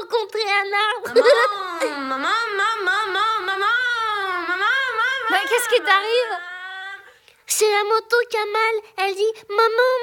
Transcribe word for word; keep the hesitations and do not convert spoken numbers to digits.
rencontré un arbre. Maman, maman, maman, maman, maman, maman, Mais qu'est-ce qui t'arrive? C'est la moto Kamal. Elle dit « Maman,